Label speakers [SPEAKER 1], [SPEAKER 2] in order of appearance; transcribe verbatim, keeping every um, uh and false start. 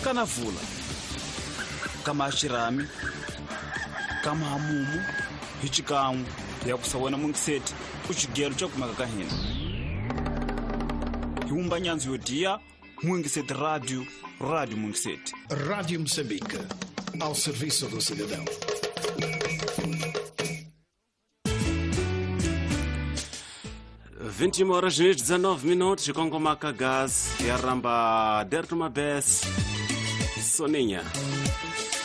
[SPEAKER 1] kanavula kama xirami kama hamumu hi xikan'we ya ku sawena mungiseti ku xigero xa kumeka ka hina hi wumba nyandzo yo diya Mungiseti Radio, Rádio Mungiseti.
[SPEAKER 2] Rádio Moçambique, ao serviço do cidadão.
[SPEAKER 3] vinte e uma horas e dezenove minutos, Congo Maca Gás, e a Ramba Derto Mabes, Soninha.